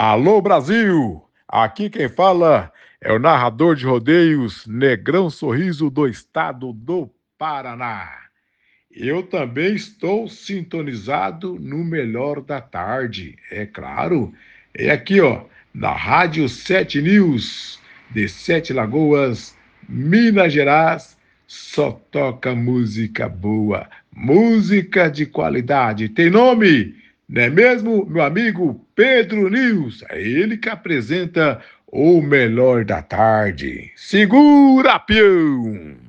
Alô Brasil! Aqui quem fala é o narrador de rodeios Negrão Sorriso do estado do Paraná. Eu também estou sintonizado no melhor da tarde, é claro. É aqui, ó, na Rádio 7 News, de Sete Lagoas, Minas Gerais. Só toca música boa, música de qualidade. Tem nome, não é mesmo, meu amigo Pedro News? É ele que apresenta o melhor da tarde. Segura, peão!